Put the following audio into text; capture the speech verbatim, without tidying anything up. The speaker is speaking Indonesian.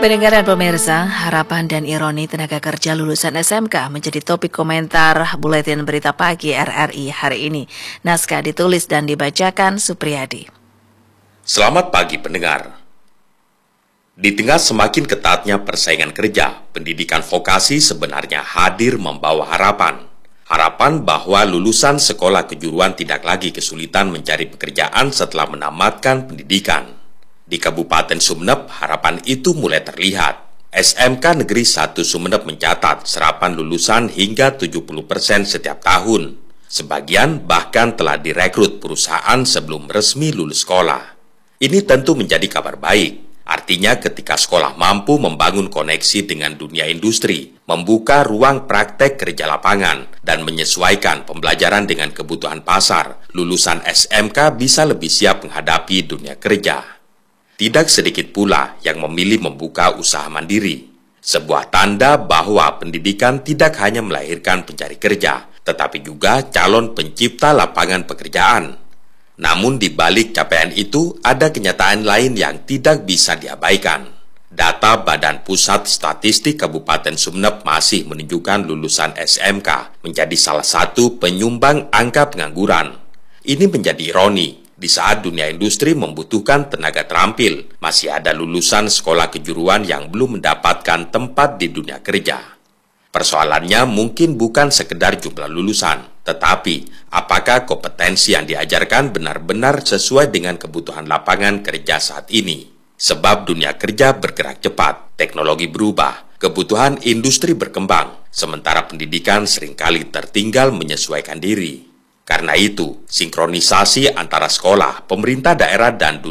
Pendengar dan pemirsa, harapan dan ironi tenaga kerja lulusan S M K menjadi topik komentar Buletin Berita Pagi R R I hari ini. Naskah ditulis dan dibacakan Supriyadi. Selamat pagi pendengar. Di tengah semakin ketatnya persaingan kerja, pendidikan vokasi sebenarnya hadir membawa harapan. Harapan bahwa lulusan sekolah kejuruan tidak lagi kesulitan mencari pekerjaan setelah menamatkan pendidikan. Di Kabupaten Sumeneb, harapan itu mulai terlihat. S M K Negeri satu Sumeneb mencatat serapan lulusan hingga tujuh puluh persen setiap tahun. Sebagian bahkan telah direkrut perusahaan sebelum resmi lulus sekolah. Ini tentu menjadi kabar baik. Artinya ketika sekolah mampu membangun koneksi dengan dunia industri, membuka ruang praktek kerja lapangan, dan menyesuaikan pembelajaran dengan kebutuhan pasar, lulusan S M K bisa lebih siap menghadapi dunia kerja. Tidak sedikit pula yang memilih membuka usaha mandiri. Sebuah tanda bahwa pendidikan tidak hanya melahirkan pencari kerja, tetapi juga calon pencipta lapangan pekerjaan. Namun di balik capaian itu, ada kenyataan lain yang tidak bisa diabaikan. Data Badan Pusat Statistik Kabupaten Sumeneb masih menunjukkan lulusan S M K menjadi salah satu penyumbang angka pengangguran. Ini menjadi ironi. Di saat dunia industri membutuhkan tenaga terampil, masih ada lulusan sekolah kejuruan yang belum mendapatkan tempat di dunia kerja. Persoalannya mungkin bukan sekedar jumlah lulusan, tetapi apakah kompetensi yang diajarkan benar-benar sesuai dengan kebutuhan lapangan kerja saat ini? Sebab dunia kerja bergerak cepat, teknologi berubah, kebutuhan industri berkembang, sementara pendidikan seringkali tertinggal menyesuaikan diri. Karena itu, sinkronisasi antara sekolah, pemerintah daerah, dan dunia